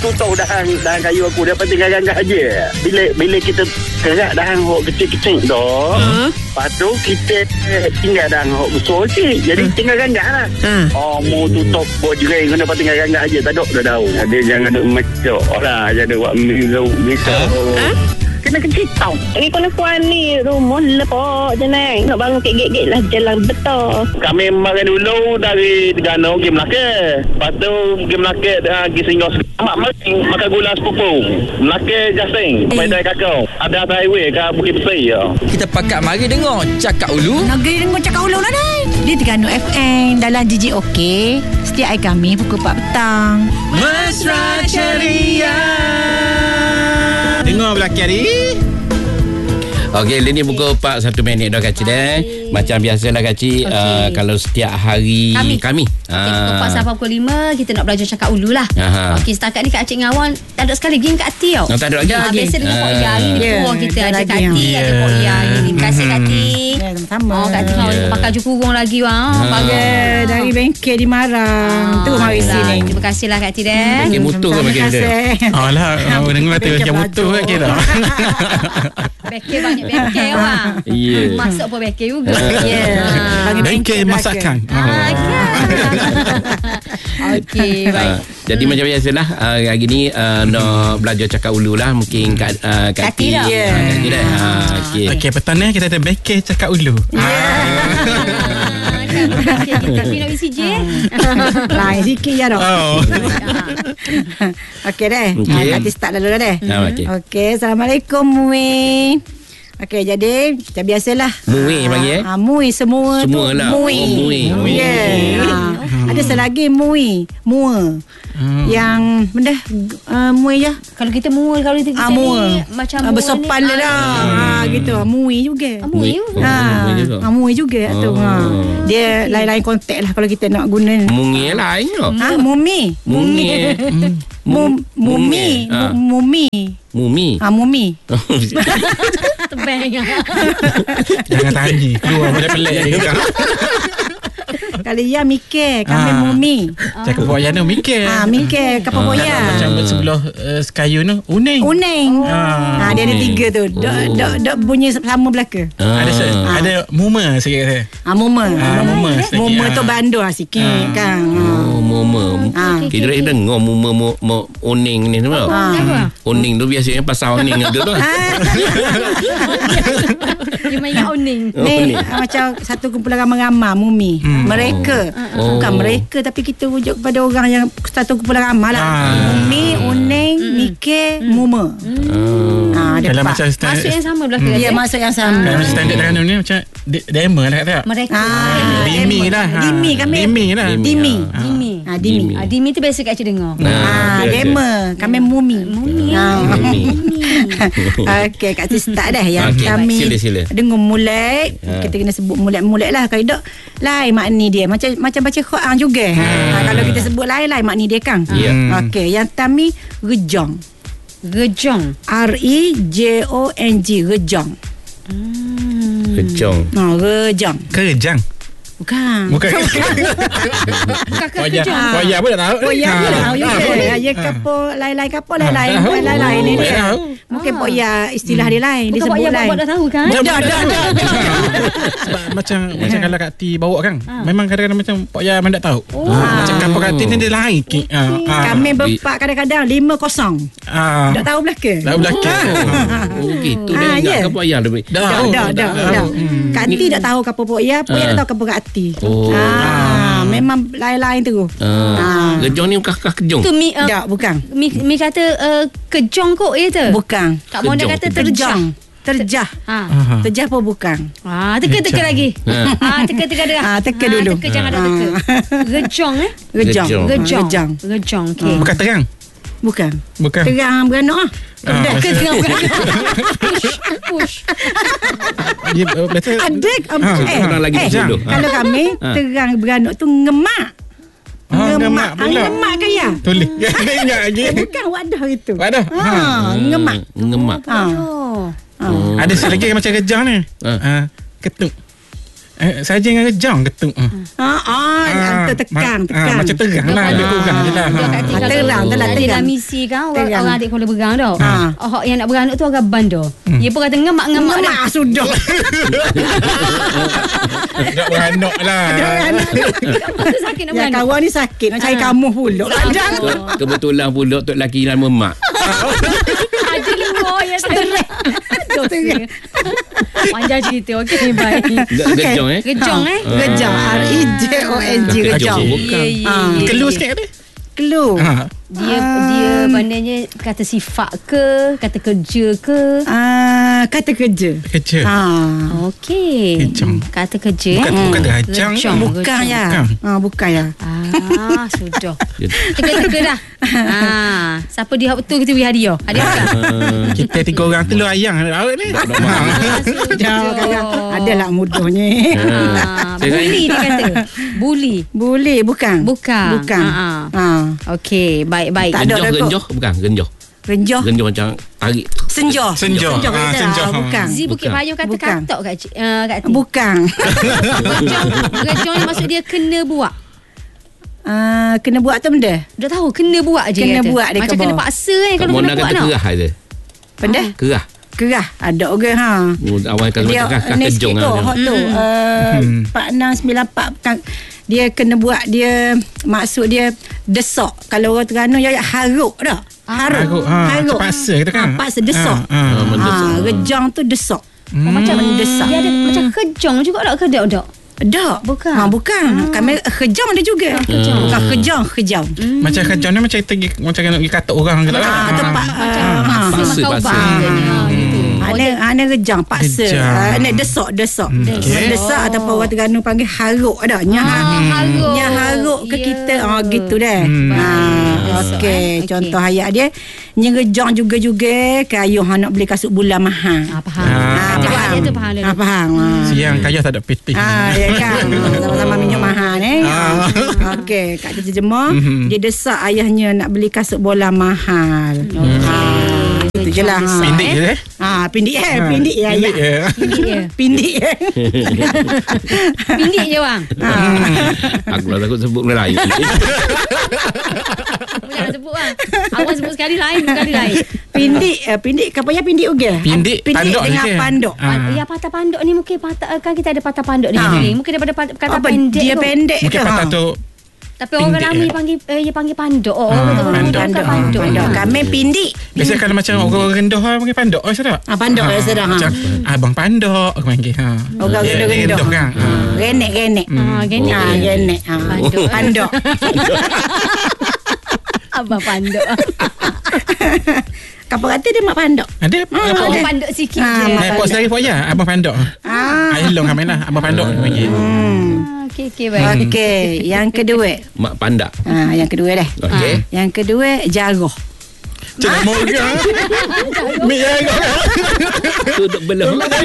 tutup dahan kayu aku dia tinggal ganggat aje. Bila kita kerak dahan hok kecil-kecil tu, lepas tu kita tinggal dahan hok besar sikit. Jadi tinggal ganggat lah. Mau tutup buat jering kena tinggal ganggat aje. Tak ada dah tahu. Dia jangan ada macam lah, jangan buat misal. Kena kecil tau. Kalau puan ni rumah lepak je naik. Nak bangun kek-kek lah jalan betul. Kami makan dulu dari Terengganu pergi Melaka. Lepas tu pergi Melaka pergi Singgah. Makan gula sepupu. Melaka Jasing. Pedai kakao. Ada atas highway ke Bukit Besi. Kita pakat mari dengar Cakap Ulu. Negeri dengar Cakap Ulu lah ni. Di Terengganu FM dalam GGOK. Setiap hari kami pukul 4 petang. Mesra Ceria. Dengar belakang hari. Okey, ini pukul 4 1 minit dah kacik dah. Macam biasalah kacik, kalau setiap hari kami pukul 4 sampai pukul 5 kita nak belajar Cakap Ulu lah. Okey, setakat ni Kak Cik Ngawan tak ada sekali game kat hati tau. Tak ada lagi. Biasa dengan Pok Ia ni puang kita ada kat hati, ada Pok Ia ni. Terima kasih Kak Cik. Sama. Kak Cik Ngawan pakai ju kurung lagi bagus. Dari bengkel di Marang. Tu mari sini. Terima kasihlah Kak Cik dah. Bagi motor ke bagi dia? Alah, dengar kata macam motor kan kira. Bengkel banyak bengkel orang. Masuk pun bengkel juga. Bengkel masakan. Okey, baik. Jadi macam biasalah, hari ni nak belajar Cakap Ulu lah. Mungkin Kak Ti dah. Okey, petang ni kita ada bengkel Cakap Ulu. Kita nak BCJ. Lain sikit ya dok. Okey deh. Kak Ti start dulu dah deh. Okey, Assalamualaikum Mui. Okey, jadi macam biasalah. Mui panggil Mui semua tu. Semualah. Mui. Ada selagi Mui. Mua. Yang benda Mui je. Kalau kita mua, kalau kita mua. Macam bersopan lah. Gitu. Mui juga. Mui juga. Mui juga tu. Dia lain-lain kontak lah kalau kita nak guna. Mungi lain ke? Mumi. Mungi. Mumi. Mumi. Tebang. Jangan tanya. Keluar macam pelik je. Kali ya mikir kami Mumi. Cakap Pok Ia tu mikir. Mikir kapal Pok Ia. Macam sebelah Sekayu tu Uning. Dia ada 3 tu. Dok bunyi sama belaka. Ada Muma sikit kata. Muma tu bandar sikit kan. Muma. Kita dengar Muma Uning ni tu. Uning tu biasanya pasal Uning ada tu. Dia main Uning. Ni macam satu kumpulan ramai-ramai Mumi. Mereka bukan mereka, tapi kita rujuk kepada orang yang satu kumpulan ramai lah. Mumi, Uning, Mikir, Muma. Kalau macam masuk yang sama belakang. Dia masuk yang sama. Kalau macam standard Terengganu ni macam Dema lah kata. Mereka Dimi lah. Dimi kami. Dimi tu biasa Kak Cik dengar. Dema. Kami Mumi. Okey, Kak Cik start dah yang kami dengar mulai. Kita kena sebut mulai lah. Kalau tak lain makni dia. Macam baca Quran juga. Kalau kita sebut lain makni dia kan. Okey, yang kami Rejong. R-E-J-O-N-G. Rejong. Rejong. Rejong. Kerjang. Bukan. Pok Ia pun dah tahu. Pok Ia pun dah tahu juga. Ya kapal lain-lain kapal lain-lain ni dia. Mungkin Pok Ia istilah dia lain. Dia sebut lain. Pok Ia dah tahu kan? Dah. Sebab macam kalau Kak Ti bawa kan, memang kadang-kadang macam Pok Ia memang tak tahu. Macam kapal Kak Ti ni dia lain. Kami berempat kadang-kadang 5-0. Tak tahu belakang. Gitu dia ingat Pok Ia lebih. Dah. Kak Ti tak tahu kapal Pok Ia. Pok Ia tak tahu kapal Kak Ti. Memang lain-lain tu. Kejong ni bukan kejong. Tu Mi bukan. Mi kata kejong kok ya tu. Bukan. Kak Monda kata terjang. Terjah. Terjah pun bukan. Teka lagi. Teka dah. Teka dulu. Teka jangan ada teka. Gejong. Okey. Bukan terang. Bukan. Terang beranak Terang beranak. Push. Adik. Kalau kami terang beranak tu ngemak. Ngemak ke ya? Tulis. Dia ingat lagi. Bukan wadah itu. Ngemak. Ada lagi macam kejang ni. Ketuk. Saja dengan kejang ketuk. Tekan. Macam terang lah. Dia kurang je lah. Terang tu lah. Dia dah misi kan orang adik Kuala Berang tau. Yang nak beranak tu orang bandar. Dia pun kata ngemak-ngemak dah. Sudah. Tak beranak lah. Sakit nak Ya, beranak. kawan ni sakit. Nak cari kamu pula. Kebetulan pula Tok lelaki nama mak. Ada luar yang stres. Panjang cerita. Okey, baik. Gejong Gejong Gejong. R-E-J-O-N-G. Gejong. Bukan. Kelu sikit ada. Kelu. Dia pandainya kata sifat ke, kata kerja ke? Kata kerja. Kerja. Okey. Gejong. Kata kerja. Bukan terajang. Bukan ya. Bukan ya. Sudah. Teka-teka dah. Siapa dia betul kita beri hadiah? Hadiah bukan? Kita 3 orang telur ayang awak ni. Adalah mudahnya. Buli dia kata. Buli bukan. Okey, baik. Genjoh bukan. Genjoh macam tarik. Senjoh. Bukan. Zi Bukit Payung kata katok kat Ti. Bukan. Gejong yang maksud dia kena buat. Kena buat tu benda. Dah tahu kena buat je. Kena kata. buat dia macam kena paksa kalau kena buat tau. Kerah je. Benda? Kerah. Ada orang Awal kan dia kejong lah. Hot tu. 4694 dia kena buat dia maksud dia desak. Kalau orang Terengganu ya haruk dah. Haruk. Paksa kita kan. Paksa desak. Gejong tu desak. Macam mendesak. Dia ada macam kejong juga tak ke tak? Tak. Bukan. Kami kejong dia juga. Bukan kejong. Macam kejong ni macam nak pergi katuk orang ke tak? Tempat paksa. Ana kejong paksa. Nak desak. Mendesak ataupun orang Terengganu panggil haruk dah. Nya haruk ke kita. Gitu dah. Okey, contoh ayat dia nya kejong juga kayu nak beli kasut bulan mahal. Faham. Dia tu faham. Siang kaya tak ada piti. Ya kan. Sama-sama minyak mahal ni. Okey, kat terjemah dia desak ayahnya nak beli kasut bola mahal. Itu je lah. Pindik je Pindik ya. Pindik je bang. Aku lah takut sebut benda lain. Jangan sebut bang. Awak sebut sekali lain. Pindik kapanya pindik juga. Pindik pandok dengan pandok. Ya patah pandok ni mungkin patah kan kita ada patah pandok ni. Mungkin daripada kata pendek. Dia pendek ke? Mungkin patah tu. Tapi orang ramai panggil pandok. Pandok. Kami pindik. Biasa kalau macam orang rendah panggil pandok. Sedap. Pandok sedap. Macam abang pandok panggil. Orang rendah kan. Renek. Renek. Pandok. Abang pandok. Kapal kata dia mak pandok. Ada abang pandok sikit je. Pok sedari pok ya abang pandok. Long kami lah abang pandok panggil. Okey baik. Okey, yang kedua mak pandak. Yang kedua dah. Okey. Yang kedua jaroh. Cakap moga. Mi jaroh. Duduk belah.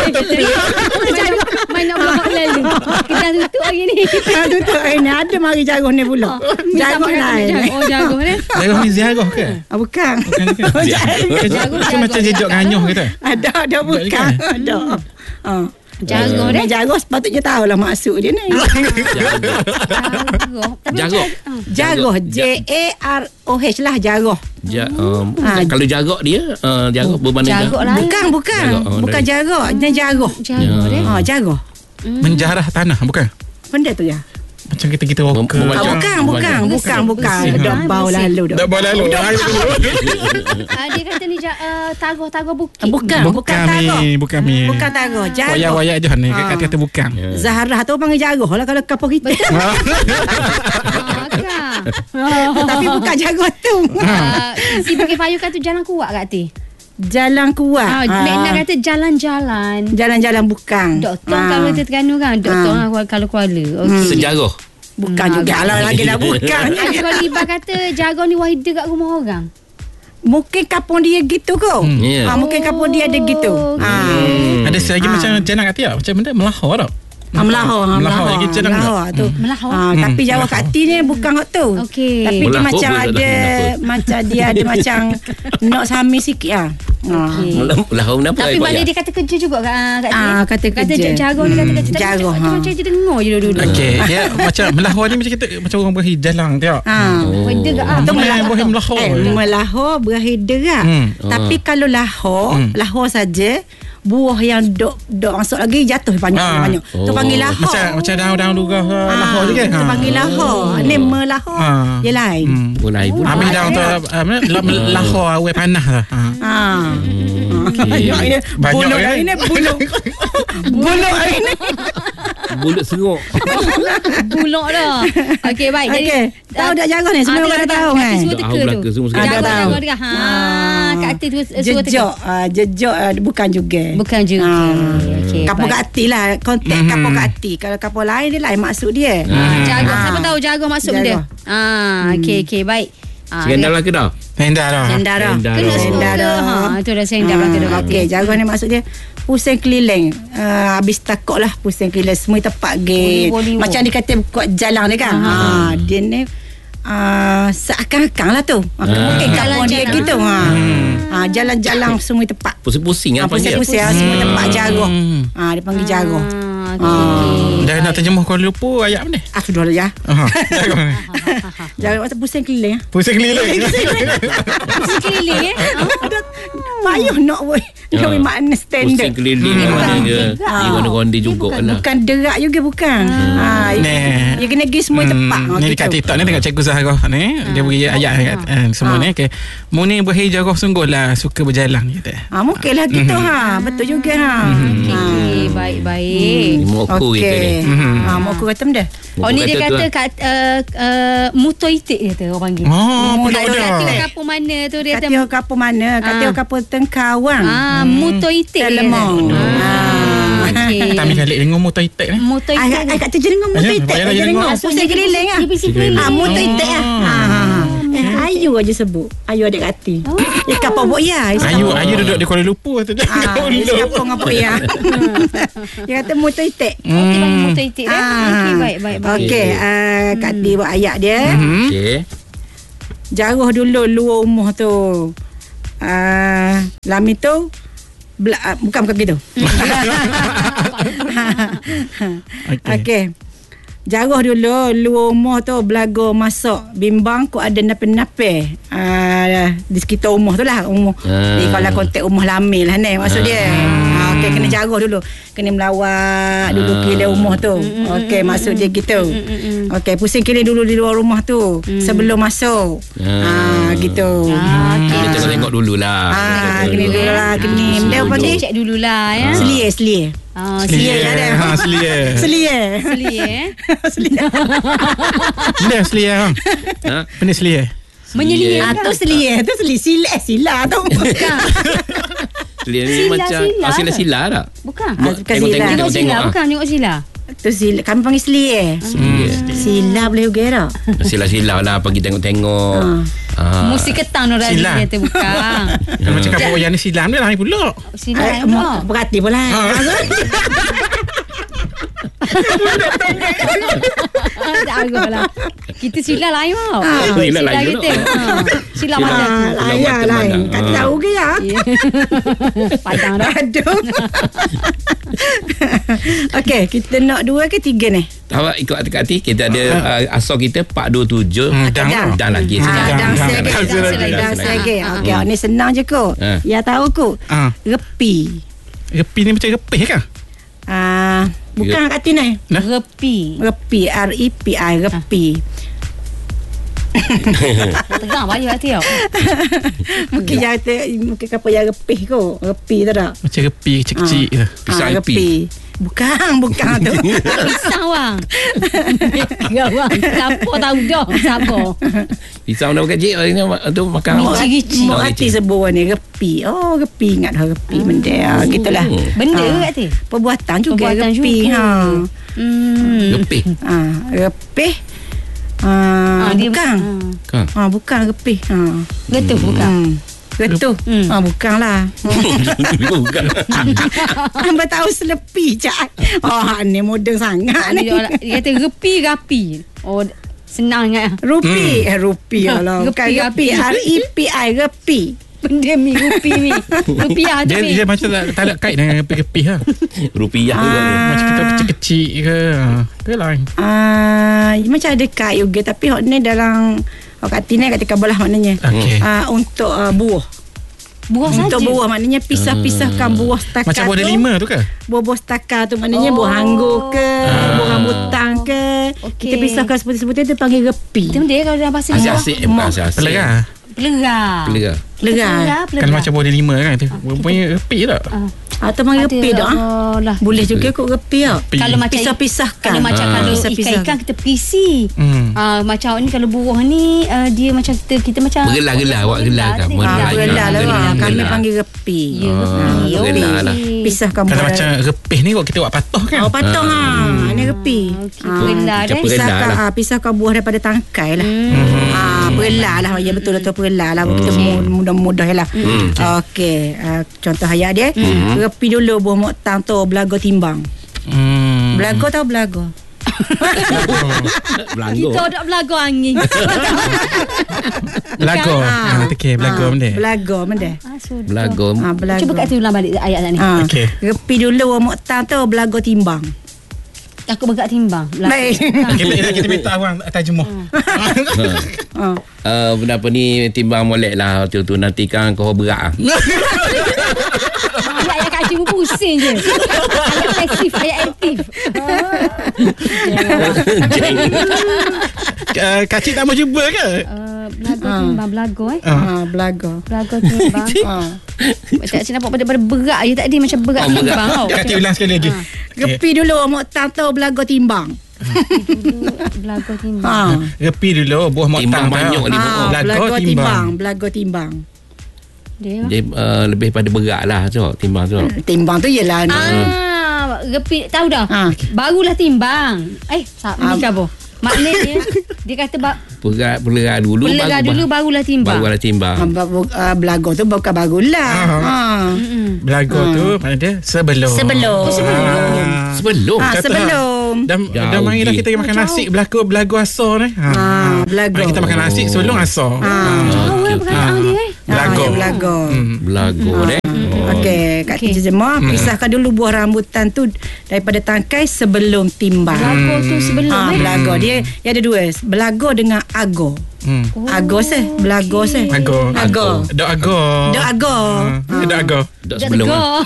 Main nak belakang lalu. Kita tutup hari ni. Tutup hari ni. Ada mari jaroh ni pula. Jaroh lain. Jaroh ni. Jaroh ni ziarah ke? Bukan. Itu macam jejak nganyuh ke tak? Ada bukan. Ada. Jaroh sepatutnya tahulah maksud dia ni. Jaroh Jaroh lah jaroh. Kalau jarak dia bermakna bukan jarak. Dia jaroh. Jaroh. Menjarah tanah bukan? Benda tu ya. Macam kita roka. Bukan. Dah bau lalu. Dia kata ni tagoh bukit. Bukan tagoh. Jaroh. Wayak je ni kata bukan. Zahrah tu panggil jaroh lah kalau kapal kita. Tapi bukan jaroh tu. Si Bukit Payung kata jalan kuat kat ti. Jalan kuat. Makna kata jalan-jalan. Jalan-jalan bukan. Doktor kalau kita Terengganu kan. Doktor kalau Kuala. Sejarah. Bukan juga. Lagi dah bukan. Kalau Iba kata jaga ni wahida kat rumah orang. Mungkin kampung dia gitu kot. Mungkin kampung dia ada gitu. Ada lagi macam jalan kat tiap. Macam benda melahor tau. Melahor lagi jalan tu. Tapi Jawa kat ti ni bukan hot tu. Okey. Tapi dia macam ada macam dia ada macam nak sami sikit Lahor kenapa? Tapi mana dia kata kerja juga Kak Tin? Kata kerja. Jago dia kata kerja. Jago. Macam dia dengar je dulu. Okey. Dia macam melahor ni macam kita macam orang berakhir jalang tengok. Benda ke Itu melahor melahor berakhir derak. Tapi kalau lahor saja, buah yang dok masuk lagi jatuh banyak. Tu panggil lahor. Macam daun-daun dugah lahor je kan. Tu panggil lahor. Ni melahor. Dia lain. Punai pun. Ambil daun tu lahor awal panas lah. Ini bulu ini bulu ini bulut seruk. Buluk dah. Okey, baik. Okey. Tahu dah jago ni, semua orang dah tahu kan. Semua teka tu. Jago dia. Kak Tin tu suruh teka. Jejak bukan juga. Bukan juga. Okey. Kapur kat hati lah. Konteks kapur kat hati. Kalau kapur lain dia lain maksud dia. Jago. Siapa tahu jago maksud dia? Okey, baik. Sendal lah ke dah? Sendara. Kena sendara. Itu dah sendara. Okey, jago ni maksud dia pusing keliling. Habis takut lah pusing keliling. Semua tempat gay. Macam dia kata kuat jalan dia kan. Dia ni seakan-akan lah tu. Mungkin kampung dia gitu. Jalan-jalan semua tempat. Pusing-pusing apa dia? Pusing-pusing semua tempat jago. Dia panggil jago. Dah nak terjemah Kuala Lumpur ayat mana? Sudah lah ya. Jago masa pusing keliling. Pusing keliling. Pusing keliling Payuh nak weh. Kami makna standard. Pusing keliling maknanya dia ronda-ronda jugalah. Bukan derak juga bukan. Dia kena pergi semua tempat. Ni dekat TikTok ni tengok Cikgu Zahra ni. Dia beri ayat semua ni. Mu ni berhijrah sungguh lah suka berjalan kata. Mungkin lah gitu betul juga Okey, baik. Moku kita ni. Moku kata benda. Ni dia kata kat mutoitik dia kata orang panggil. Kata kapur mana tu dia kata. Kata kapur mana? Kata kapur Tengkawang. Mutoitik Lemong. Okey. Kami kali dengar mutoitik ni. Mutoitik. Ai kat tu je dengar mutoitik. Pusing keliling ah. Mutoitik Ayu aja sebut. Ayu adik hati. Dia kapur bok ya. Ayu duduk di Kuala Lumpur tu. Kapur ngapa ya. Dia kata mutoitik. Okey, mutoitik dah. Okey, baik. Okey, Kak Di buat ayat dia. Okey. Jaruh dulu luar rumah tu. Lami tu bukan begitu. Okey. Jaruh dulu luar rumah tu belaga masuk bimbang ku ada nape-nape di sekitar rumah tu lah ni kalau konteks rumah lami lah ni maksud dia. Okey, kena jaruh dulu, kena melawat dulu keliling rumah tu. Okey, maksud dia gitu. Okey, pusing keliling dulu di luar rumah tu sebelum masuk. Gitu. Kita tengok dululah. Kena dululah, kena dia panggil cek dululah ya. Selia. Selia ada. Selia. Benar selia bang. Benar selia. Menyelia. Tu selia. Tu sila tu. Selia ni macam sila tak? Bukan. Tengok sila. Bukan tengok sila. Tu sila. Kami panggil selia. Sila boleh juga tak? Sila lah pergi tengok-tengok. Musi ketang orang dia kata bukan. Macam kapur yang ni silam dia lah pula. Sila pula. Berhati pula. Janganlah. Kita sila lain tau. Sila lain kita. Sila mana? Lain. Tak tahu ke ya? Padang dah. Aduh. Okey, kita nak 2 ke 3 ni? Awak ikut hati-hati. Kita ada asal kita 427 dan lagi. Dan lagi. Okey, ni senang je ko. Ya tahu ko. Repi. Repi ni macam repih kan? Bukan kat sini. Repi. R-E-P-I. Repi. Tegang baju hati tau. Mungkin apa yang repih ko. Repi tu tak? Macam repi kecil-kecil tu. Pisang repi. Bukan tu. Pisang bang. Gawang. Siapa tahu dah. Siapa? Pisang dah kecil tu makan awak. Mak hati sebut ni repi. Repi ingat dah repi benda. Gitulah. Benda ke hati? Perbuatan juga repi. Repih. Repih. Bukan repih. Getuh bukan. Getuh. Bukanlah. Bukan. Hamba tahu selepi cak. Ni moden sangat ni. Dia kata rapi. Senang ingat. Rupi lah. Bukan repi. R-E-P-I. Repi. Benda mi, rupiah tu mi. Dia macam tak ada kait dengan kepih lah. Rupiah juga. Macam kita kecil-kecil ke. Ke lain. Macam ada kait juga. Tapi hok ni dalam kat tina kat belah maknanya. Untuk buah. Buah saja. Untuk buah maknanya pisah-pisahkan buah stakar macam buah tu. delima tu ke? Buah stakar tu maknanya buah anggur ke, buah rambutan ke. Kita pisahkan seperti-seperti tu panggil repi. Itu dia kalau dalam bahasa Asyik. Pelerah. Kan macam buah delima kan tu. Punya repi tak? Atau panggil repi tak? Boleh juga kot repi tak? Kalau macam pisah-pisahkan. Kalau macam kalau ikan kita perisi. Macam ni kalau buah ni dia macam kita macam bergelar-gelar awak gelar kan. Bergelar lah. Kami panggil repi. Bergelar lah. Pisahkan kalau macam repih ni kok kita buat patoh kan? Patoh Ini repi. Pisahkan buah daripada tangkai lah. Bergelar lah. Ya betul bergelar lah. Kita mudah-mudah lah. Okey. Contoh ayat dia. Repi dulu buah moktang tu belago timbang. Belago tahu belago? Kita ada belago angin. Belago. Belago benda. Belago benda. Belago. Cuba kat tu ulang balik ayat ni. Okey. Repi dulu buah moktang tu belago timbang. Aku bergerak timbang. Baik. Kita minta awang terjemah. Kenapa ni timbang molek lah tu nanti kan kau berat. Ayat kat cikgu pusing je. Ayat pasif, ayat aktif. Kak Cik tak mau cuba ke? Belago timbang, belago Belago timbang. Kak Cik nampak pada berat je tadi macam berat timbang tau. Kak Cik ulang sekali lagi. Repi dulu moktang tu belago timbang. Belago timbang. Repi dulu buah moktang banyak ni. Belago timbang. Dia lebih pada berat lah timbang tu. Timbang tu ialah repi tahu dah. Barulah timbang. Ni apa? Maknanya dia kata Pelerah dulu barulah timbang. Belago tu bukan barulah. Belago tu mana dia? Sebelum. Dah marilah kita makan nasi belago asar ni. Belago. Kita makan nasi sebelum asar. Belago deh. Okey, Kak terjemah. Pisahkan dulu buah rambutan tu daripada tangkai sebelum timbang. Belago tu sebelum belago dia ada dua. Belago dengan ago. Ago belago Ago. Dok sebelum.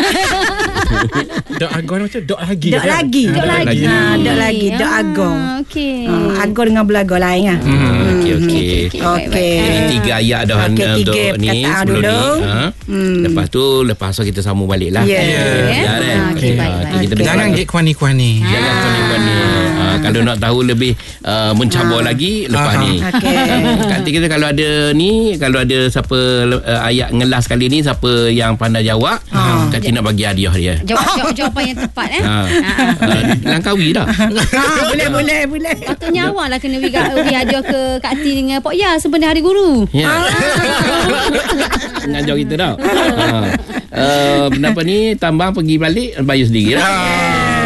Dok ago macam dok lagi. Dok lagi. Dok ago. Okey. Ago dengan belago lain ah. Okey. Ini 3 ayat dah untuk ni sebelum ni. Lepas tu kita sambung balik lah. Jangan get kuani-kuani. Kalau nak tahu lebih mencabar lagi lepas ni. Nanti kita kalau ada siapa ayat ngelas kali ni, siapa yang pandai jawab, Kak Cik nak bagi hadiah dia. Jawapan yang tepat Langkawi dah. Boleh. Patutnya awak lah kena bagi hadiah ke Kak T dengan Pok Ya sebenarnya Hari Guru. Ngajar kita dah. Kenapa ni tambang pergi balik bayar sendiri lah.